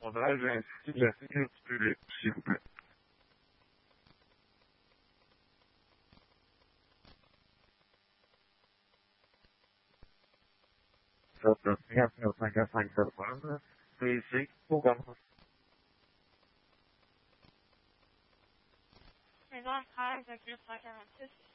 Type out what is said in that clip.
patronage ainsi que la sécurité publique, s'il vous plaît. Ça se fait à 5 à 5 personnes. C'est ici, pour commencer. Maison 13, 146.